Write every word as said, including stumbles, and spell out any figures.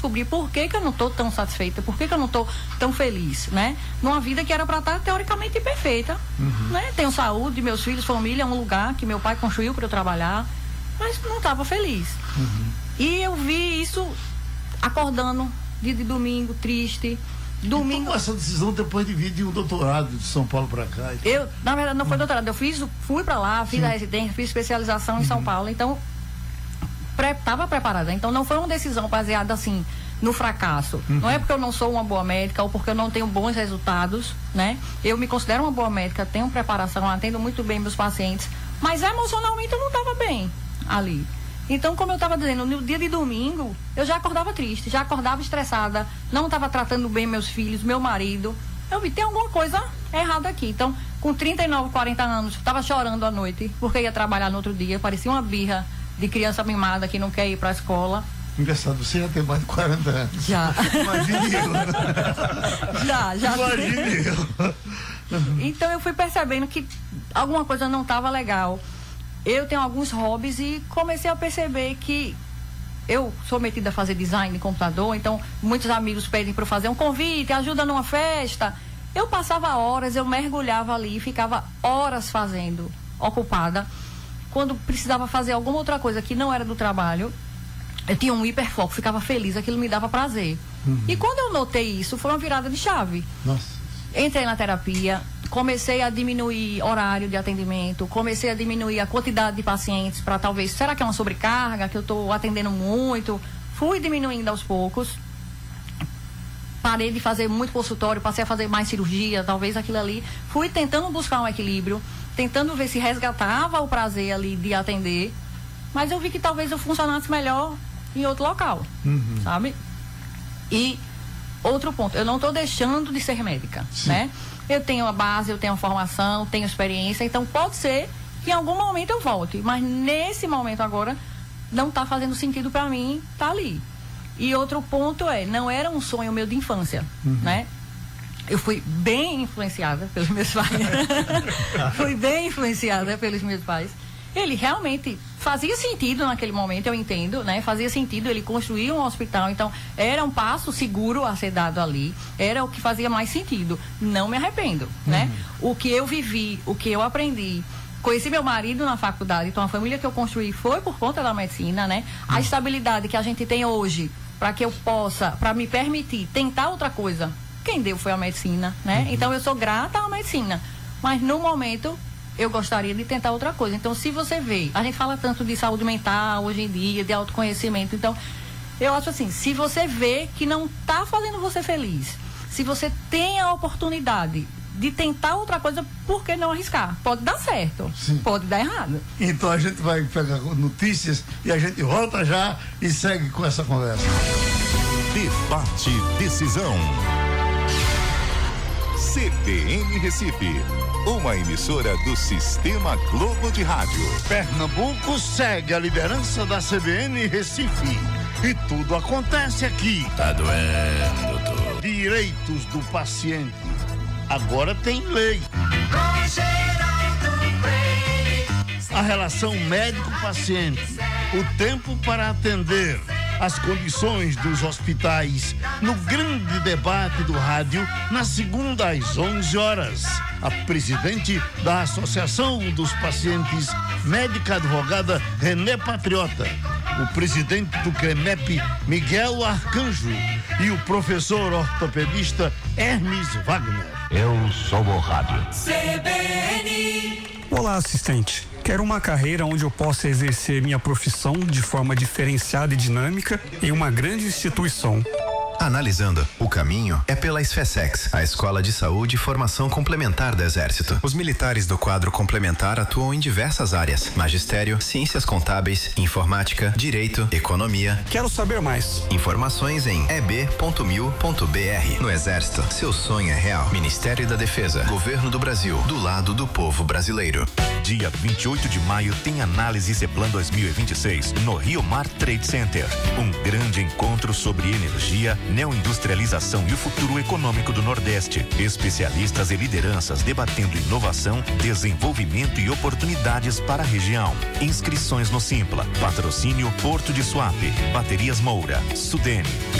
descobrir por que que eu não estou tão satisfeita, por que que eu não estou tão feliz, né? Numa vida que era para estar teoricamente perfeita, uhum. né? Tenho saúde, meus filhos, família, um lugar que meu pai construiu para eu trabalhar, mas não estava feliz. Uhum. E eu vi isso acordando dia de domingo, triste. Domingo. E tomou essa decisão depois de vir de um doutorado de São Paulo para cá? Então. Eu, na verdade, não foi doutorado. Eu fiz, fui para lá, fiz Sim. a residência, fiz especialização em uhum. São Paulo. Então, estava pre, preparada. Então, não foi uma decisão baseada assim no fracasso. Uhum. Não é porque eu não sou uma boa médica ou porque eu não tenho bons resultados, né? Eu me considero uma boa médica, tenho preparação, atendo muito bem meus pacientes, mas emocionalmente eu não estava bem ali. Então, como eu estava dizendo, no dia de domingo, eu já acordava triste, já acordava estressada, não estava tratando bem meus filhos, meu marido. Eu vi, tem alguma coisa errada aqui. Então, com trinta e nove, quarenta anos, estava chorando à noite, porque ia trabalhar no outro dia, parecia uma birra de criança mimada que não quer ir para a escola. Engraçado, você já tem mais de quarenta anos. Já. Imagine eu. Já, já. Imagine eu. Então, eu fui percebendo que alguma coisa não estava legal. Eu tenho alguns hobbies e comecei a perceber que eu sou metida a fazer design de computador, então muitos amigos pedem para eu fazer um convite, ajuda numa festa. Eu passava horas, eu mergulhava ali, ficava horas fazendo, ocupada. Quando precisava fazer alguma outra coisa que não era do trabalho, eu tinha um hiperfoco, ficava feliz, aquilo me dava prazer. Uhum. E quando eu notei isso, foi uma virada de chave. Nossa. Entrei na terapia, comecei a diminuir horário de atendimento, comecei a diminuir a quantidade de pacientes para talvez, será que é uma sobrecarga, que eu estou atendendo muito? Fui diminuindo aos poucos, parei de fazer muito consultório, passei a fazer mais cirurgia, talvez aquilo ali. Fui tentando buscar um equilíbrio, tentando ver se resgatava o prazer ali de atender, mas eu vi que talvez eu funcionasse melhor em outro local, uhum. sabe? E outro ponto, eu não estou deixando de ser médica, Sim. né? Eu tenho a base, eu tenho a formação, tenho experiência, então pode ser que em algum momento eu volte, mas nesse momento agora não está fazendo sentido para mim estar tá ali. E outro ponto é, não era um sonho meu de infância, uhum. né? Eu fui bem influenciada pelos meus pais. Fui bem influenciada pelos meus pais. Ele realmente fazia sentido naquele momento, eu entendo, né? Fazia sentido ele construir um hospital, então era um passo seguro a ser dado ali, era o que fazia mais sentido. Não me arrependo, uhum. né? O que eu vivi, o que eu aprendi, conheci meu marido na faculdade, então a família que eu construí foi por conta da medicina, né? Uhum. A estabilidade que a gente tem hoje, para que eu possa, para me permitir tentar outra coisa, quem deu foi a medicina, né? Uhum. Então eu sou grata à medicina, mas no momento eu gostaria de tentar outra coisa. Então, se você vê, a gente fala tanto de saúde mental hoje em dia, de autoconhecimento, então, eu acho assim, se você vê que não está fazendo você feliz, se você tem a oportunidade de tentar outra coisa, por que não arriscar? Pode dar certo, Sim. pode dar errado. Então, a gente vai pegar notícias e a gente volta já e segue com essa conversa. Debate Decisão. C B N Recife, uma emissora do Sistema Globo de Rádio. Pernambuco segue a liderança da C B N Recife e tudo acontece aqui. Tá doendo, doutor. Direitos do paciente. Agora tem lei. A relação médico-paciente, o tempo para atender, as condições dos hospitais, no grande debate do rádio, na segunda às onze horas. A presidente da Associação dos Pacientes, médica advogada Renê Patriota, o presidente do CREMEP, Miguel Arcanjo, e o professor ortopedista Hermes Wagner. Eu sou o rádio. C B N. Olá, assistente. Quero uma carreira onde eu possa exercer minha profissão de forma diferenciada e dinâmica em uma grande instituição. Analisando, o caminho é pela SFESEX, a Escola de Saúde e Formação Complementar do Exército. Os militares do quadro complementar atuam em diversas áreas: magistério, ciências contábeis, informática, direito, economia. Quero saber mais. Informações em e b ponto mil ponto b r. No Exército, seu sonho é real. Ministério da Defesa, Governo do Brasil, do lado do povo brasileiro. Dia vinte e oito de maio tem análise Ceplan dois mil e vinte e seis no Rio Mar Trade Center. Um grande encontro sobre energia, neoindustrialização e o futuro econômico do Nordeste. Especialistas e lideranças debatendo inovação, desenvolvimento e oportunidades para a região. Inscrições no Simpla. Patrocínio Porto de Suape, Baterias Moura, Sudene.